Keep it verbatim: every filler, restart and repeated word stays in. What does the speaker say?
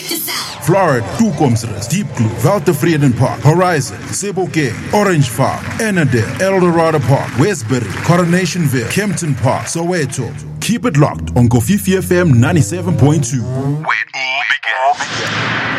Florida, Tukomsres, Deep Blue, Valtevreden Park, Horizon, Sebokeng, Orange Farm, Ennerdale, Eldorado Park, Westbury, Coronationville, Kempton Park, Soweto. Keep it locked on Kofifi F M ninety-seven point two. Where it all began.